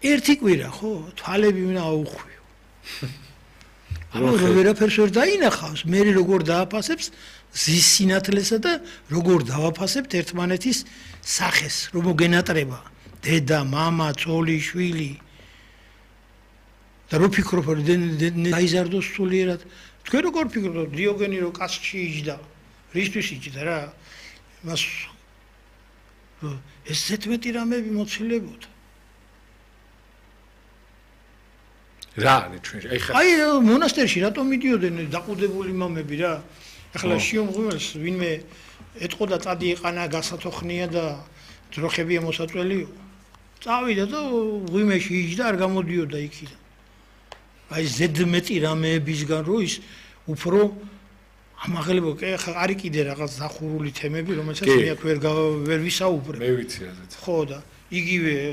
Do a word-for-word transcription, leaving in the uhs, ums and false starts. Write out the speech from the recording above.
ერთი კვირა ხო თვალები მინდა აუხვიო ანუ ვერაფერს ვერ დაინახავს მე როგორ დააფასებს ზის სინათლესა და როგორ დავაფასებთ ერთმანეთის სახეს რომ მოგენატრება დედა მამა წოლი შვილი და რო ფიქრობ რომ დაიზარდოს სულიერად თქვენ როგორ ფიქრობთ დიოგენი რო კაცში იჯდა რისთვის იჯდა რა მას ეს ზეთმეტი რამები მოცილებოდა რა არის ჩვენ ეხლა აი მონასტერში რატომ მიდიოდნენ დაყუდებული მამები რა ეხლა შიომღვიმეს ვინმე ეთყოდა წადი იყანა გასათოხნია და ძროხებია მოსაწველიო წავიდა და ღვიმეში იჯდა არ გამოდიოდა იქიდან აი ზედმეტი რამეებისგან რო ის უფრო ამაღლებო კი ახლა არის კიდე რაღაც დახურული თემები რომელსაც მე აქ ვერ ვერ ვისაუბრებ მე ვიცი რაზეც ხო და იგივე